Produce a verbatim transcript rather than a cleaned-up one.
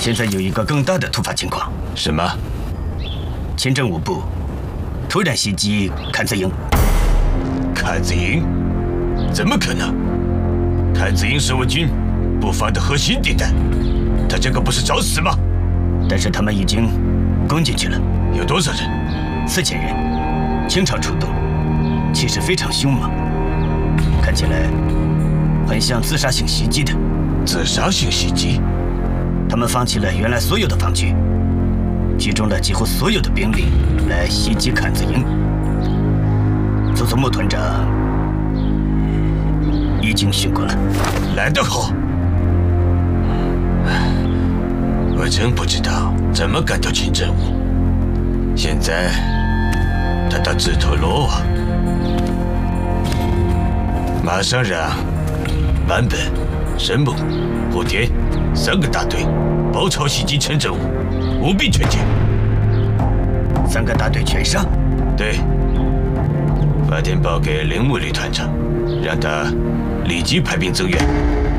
现在有一个更大的突发情况。 什么？ 前政务部突然袭击阚子营。 阚子营？怎么可能？阚子营是我军布防的核心地带，他这个不是找死吗？ 但是他们已经攻进去了。 有多少人？ 四千人，倾巢出动，气势非常凶猛，看起来很像自杀性袭击的。 自杀性袭击？ 他们放弃了原来所有的防区，集中了几乎所有的兵力来袭击阚子营。佐佐木团长已经训过了。 来得好！我真不知道怎么干掉秦正武。现在他到自投罗网，马上让坂本、神木、户田三个大队包抄袭击陈正武，务必全歼。 三个大队全杀？ 对。发电报给铃木旅团长，让他立即派兵增援。